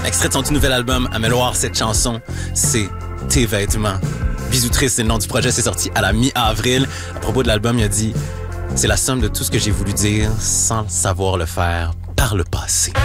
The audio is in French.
Extrait de son tout nouvel album, Améloire, cette chanson, c'est Tes vêtements. Bisous triste, c'est le nom du projet, c'est sorti à la mi-avril. À propos de l'album, il a dit « C'est la somme de tout ce que j'ai voulu dire sans savoir le faire par le passé. »